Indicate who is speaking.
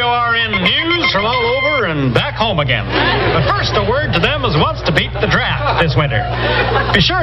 Speaker 1: WRN news from all over and back home again. But first, a word to them as wants to beat the draft this winter. Be sure